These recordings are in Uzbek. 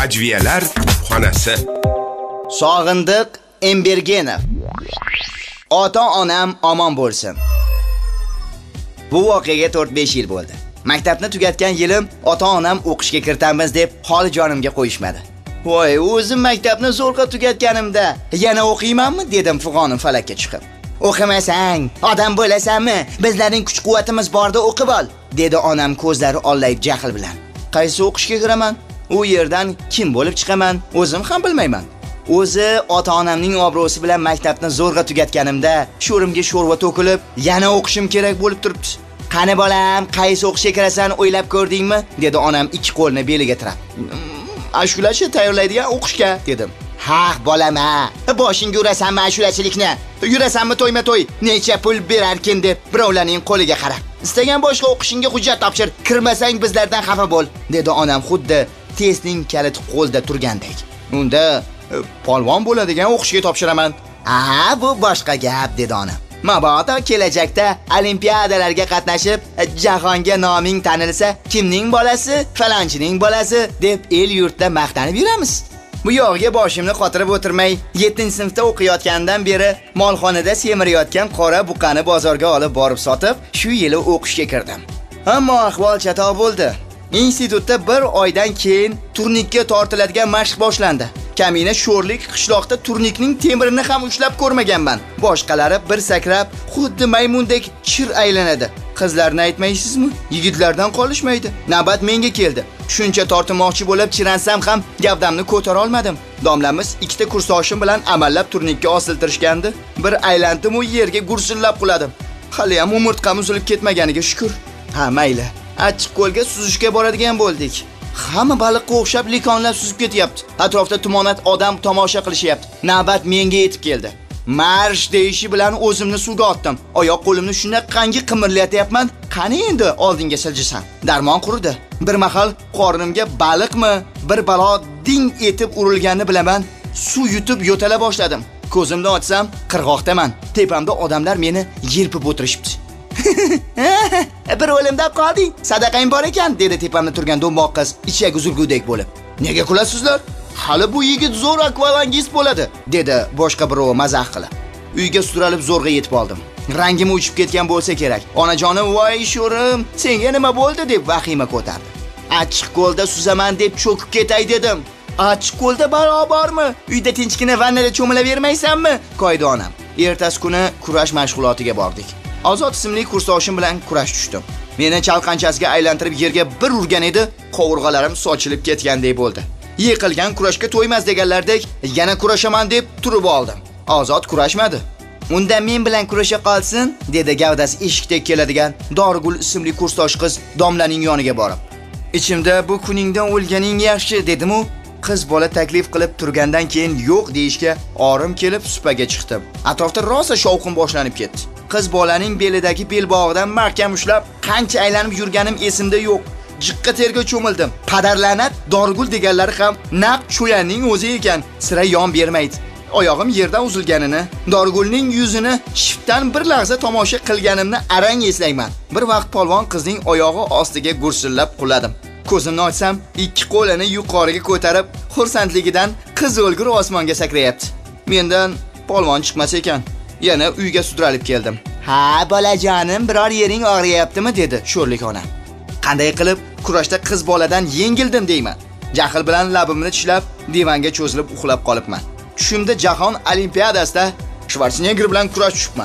Ajviyalar xonasi. Sog'indiq Embergenov. Ota-onam omon bo'lsin. Bu voqeaga 4-5 yil bo'ldi. Maktabni tugatgan yilim ota-onam o'qishga kiritamiz deb holi jonimga qo'yishmadi. Voy, o'zim maktabni zo'rg'a tugatganimda yana o'qiymanmi dedim fig'onim falakka chiqib. O'qimasang, odam bo'lasanmi? Bizlarning kuch-quvvatimiz borda o'qib ol, dedi onam ko'zlari ollayib jahl bilan. Qaysi o'qishga kiraman? U yerdan kim bo'lib chiqaman? O'zim ham bilmayman. O'zi ota-onamning obro'si bilan maktabni zo'rg'a tugatganimda sho'rimga sho'rva to'kilib, yana o'qishim kerak bo'lib turibdi. Qani bolam, qaysi o'qishga kirasan o'ylab ko'rdingmi? Dedi onam ikki qo'lini beliga tirab. Ashulachi tayyorlaydigan o'qishga dedim. Ha, bolam, boshingga urasanmi ashulachilikni? Yurasanmi to'yma-to'y, necha pul berarkin deb birovlarning qo'liga qarab. Istagan boshqa o'qishingga hujjat topshir, kirmasang bizlardan xafa bo'l, dedi onam xuddi testning kaliti qo'lda turgandek. Unda polvon bo'ladigan o'qishga topshiraman. Aha, bu boshqa gap, dedi onam. Mabodo kelajakda olimpiadalarga qatnashib, jahonga noming tanilsa, kimning bolasi, falonchining bolasi deb el yurtda maqtanib yuramiz. Bu yog'iga boshimni qotirib o'tirmay, 7-sinfda o'qiyotgandan beri molxonada semirayotgan qora buqani bozorga olib borib sotib, shu yili o'qishga kirdim. Ammo ahvol chatoq bo'ldi. Institutda bir oydan keyin turnikka tortiladigan mashq boshlandi. Kamina sho'rlik qishloqda turnikning temirini ham ushlab ko'rmaganman. Boshqalari bir sakrab, xuddi maymundek chir aylanadi. Qizlarni aytmaysizmi? Yigitlardan qolishmaydi. Navbat menga keldi. Shuncha tortimoqchi bo'lib chiransam ham gavdamni ko'tara olmadim. Domlamiz ikkita kursoshim bilan amallab turnikka osiltirishgandi. Bir aylandim u yerga gursillab quladim. Hali ham umurtqam uzilib ketmaganiga shukr. Ha, mayli. Achchiq ko'lga suzishga boradigan bo'ldik. Hamma baliqqa o'xshab likonlab suzib ketyapti. Atrofda tumonat odam tomosha qilishyapti. Navbat menga yetib keldi. Marsh deyishi bilan o'zimni suvga otdim. Oyoq qo'limni shunday qangi qimirlatyapman. Qani endi oldinga siljisam. Darmon qurdi. Bir mahal qornimga baliqmi, bir balo ding etib urilganini bilaman. Suv yutib yo'tala boshladim. Ko'zimni ochsam, qirg'oqdaman. Tepamda odamlar meni yelpib o'tirishibdi. Bir o'limda qolding, sadaqang bor ekan, dedi tepamda turgan do'mboq qiz, ichak uzurgudek bo'lib. Nega kulasizlar? Hali bu yigit zo'r akvalangist bo'ladi, dedi boshqa birov mazax qilib. Uyga sudralib zo'rg'a yetib oldim. Rangim o'chib ketgan bo'lsa kerak. Onajonim, "Voy sho'rim, senga nima bo'ldi?" deb vahima ko'tardi. "Achchiq ko'lda suzaman deb cho'kib ketay dedim." "Achchiq ko'lda barobarmi? Uyda tinchgina vannada cho'milavermaysanmi?" qo'ydi onam. Ertasi kuni kurash mashg'ulotiga bordik. Ozod ismli kursoshim bilan kurash tushdim. Meni chalqanchasiga aylantirib yerga bir urgan edi, qovurg'alarim sochilib ketgandek bo'ldi. Yiqilgan kurashga to'ymas deganlardek, yana kurashaman deb turib oldim. Ozod kurashmadi. "Unda men bilan kurasha qolsin", dedi gavdasi eshikdek keladigan Dorgul ismli kursosh qiz domlaning yoniga borib. Ichimda bu kuningdan o'lganing yaxshi dedim-u, qiz bola taklif qilib turgandan keyin yo'q deyishga orim kelib supaga chiqdim. Atrofda rosa shovqin boshlanib ketdi. Qiz bolaning belidagi belbog'idan mahkam ushlab, qancha aylanib yurganim esimda yo'q. Jiqqa terga cho'mildim. Padarlanat Dorgul deganlari ham naq cho'yanning o'zi ekan, sira yon bermaydi. Oyog'im yerdan uzilganini, Dorgulning yuzini shiftdan bir lahza tomosha qilganimni arang eslayman. Bir vaqt polvon qizning oyog'i ostiga gursillab quladim. Ko'zimni ochsam, ikki qo'lini yuqoriga ko'tarib, xursandligidan qiz o'lgur osmonga sakrayapti. Mendan polvon chiqmas ekan. Yana uyga sudralib keldim. "Ha, bolajonim, biror yering og'riyaptimi?" dedi sho'rlik onam. Qanday qilib kurashda qiz boladan yengildim deyman. Jahl bilan labimni tishlab, divanga cho'zilib uxlab qolibman. Tushimda jahon olimpiadasida Schwarzenegger bilan kurash tushibman.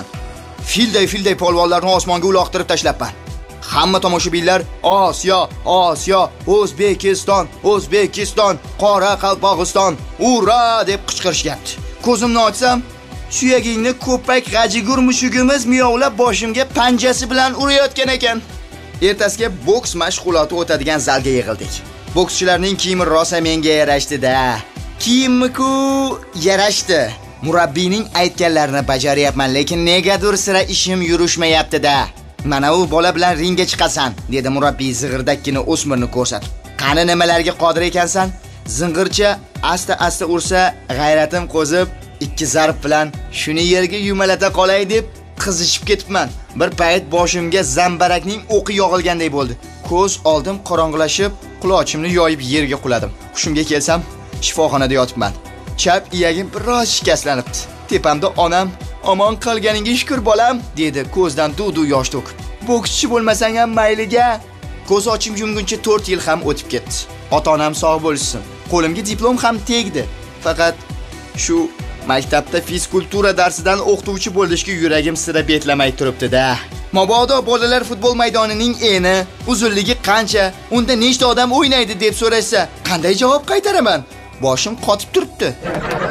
Filday polvonlarni osmonga uloqtirib tashlabman. Hamma tomoshabinlar Osiyo, Osiyo, O'zbekiston, O'zbekiston, Qoraqalpog'iston, ura deb qichqirishyapti. Ko'zimni ochsam, suyagingni ko'pak g'ajigur mushugimiz miyovlab boshimga panjasi bilan urayotgan ekan. Ertasiga boks mashg'uloti o'tadigan zalga yig'ildik. Bokschilarning kiyimi rosa menga yarashdi-da. Kiyimmi-ku yarashdi. Murabbiyning aytganlarini bajaryapman, lekin negadir sira ishim yurishmayapti-da. "Mana u bola bilan ringga chiqasan", dedi murabbiy zig'irdakkina o'smirni ko'rsatib. "Qani nimalarga qodir ekansan?" Zing'ircha asta-asta ursa, g'ayratim qo'zib, ikki zarb bilan shuni yerga yumalata qolay deb qizishib ketibman. Bir payt boshimga zambarakning o'qi yog'ilgandek bo'ldi. Ko'z oldim qorong'ilashib, Qulochimni yoyib yerga quladim. Hushimga kelsam, shifoxonada yotibman. Chap iyagim biroz shikastlanibdi. Tepamda onam, "Omon qolganingga shukr bolam", dedi ko'zdan duv-duv yosh to'kib. "Bokschi bo'lmasang ham mayliga." Ko'z ochib yumguncha 4 yil ham o'tib ketdi. Ota-onam sog' bo'lsin. Qo'limga diplom ham tegdi. Faqat shu maktabda fizkultura darsidan o'qituvchi bo'lishga yuragim sira betlamay turibdi-da. Mabodo bolalar futbol maydonining eni, uzunligi qancha, unda nechta odam o'ynaydi deb so'rashsa, qanday javob qaytaraman? Boshim qotib turibdi.